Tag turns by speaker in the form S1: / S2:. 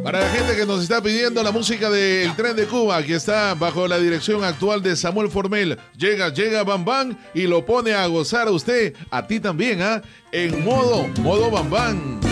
S1: Para la gente que nos está pidiendo la música del Tren de Cuba, que está bajo la dirección actual de Samuel Formel. Llega Bam Bam y lo pone a gozar a usted, a ti también, ¿ah? En modo Bam Bam.